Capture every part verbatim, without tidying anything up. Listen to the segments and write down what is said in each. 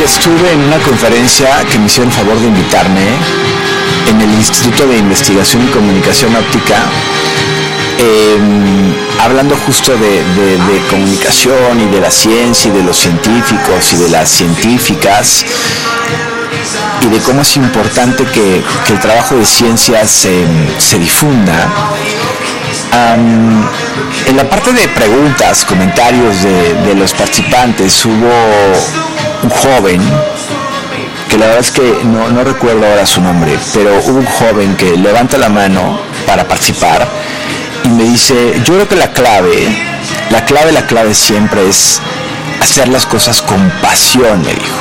estuve en una conferencia que me hicieron favor de invitarme en el Instituto de Investigación y Comunicación Óptica, eh, hablando justo de, de, de comunicación y de la ciencia y de los científicos y de las científicas y de cómo es importante que, que el trabajo de ciencia se, se difunda. Um, en la parte de preguntas, comentarios de, de los participantes, hubo un joven, que la verdad es que no, no recuerdo ahora su nombre, pero hubo un joven que levanta la mano para participar y me dice, yo creo que la clave, la clave, la clave siempre es hacer las cosas con pasión, me dijo.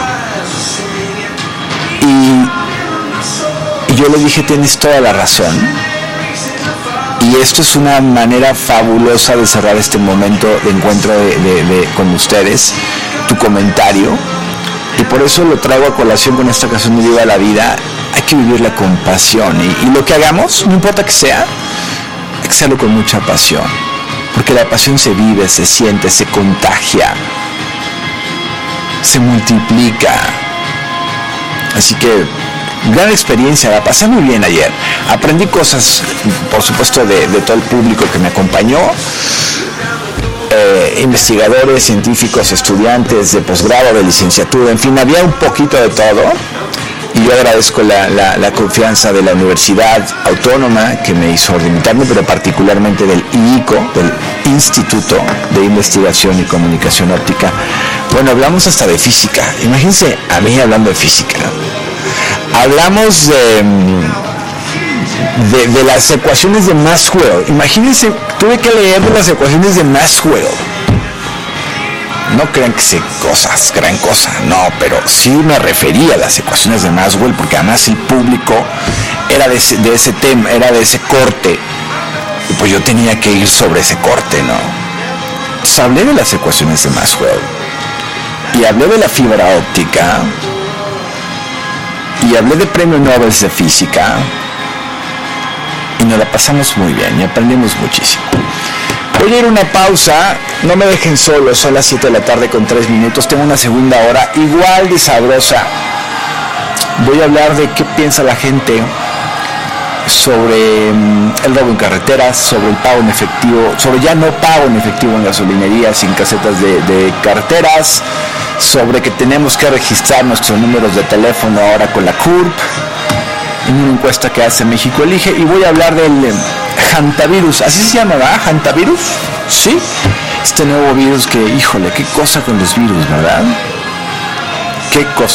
Y, y yo le dije, tienes toda la razón. Y esto es una manera fabulosa de cerrar este momento de encuentro de, de, de, con ustedes, tu comentario. Y por eso lo traigo a colación con esta canción de Viva la Vida. Hay que vivirla con pasión. Y, y lo que hagamos, no importa que sea, hay que hacerlo con mucha pasión. Porque la pasión se vive, se siente, se contagia, se multiplica. Así que gran experiencia, la pasé muy bien ayer. Aprendí cosas, por supuesto, de, de todo el público que me acompañó. Eh, investigadores, científicos, estudiantes de posgrado, de licenciatura, en fin, había un poquito de todo. Y yo agradezco la, la, la confianza de la Universidad Autónoma que me hizo invitarme, pero particularmente del I I C O, del Instituto de Investigación y Comunicación Óptica. Bueno, hablamos hasta de física. Imagínense a mí hablando de física. Hablamos de, de, de las ecuaciones de Maxwell. Imagínense, tuve que leer de las ecuaciones de Maxwell. No crean que sé cosas, gran cosa, no, pero sí me refería a las ecuaciones de Maxwell, porque además el público era de ese, de ese tema, era de ese corte, y pues yo tenía que ir sobre ese corte, ¿no? Entonces hablé de las ecuaciones de Maxwell, y hablé de la fibra óptica, y hablé de premios Nobel de física, y nos la pasamos muy bien, y aprendimos muchísimo. Voy a ir a una pausa, no me dejen solo, son las siete de la tarde con tres minutos, tengo una segunda hora igual de sabrosa. Voy a hablar de qué piensa la gente sobre el robo en carreteras, sobre el pago en efectivo, sobre ya no pago en efectivo en gasolinerías y en casetas de, de carreteras, sobre que tenemos que registrar nuestros números de teléfono ahora con la C U R P, en una encuesta que hace México Elige, y voy a hablar del hantavirus, así se llama, ¿verdad? ¿Hantavirus? Sí, este nuevo virus que, híjole, qué cosa con los virus, ¿verdad? Qué cosa.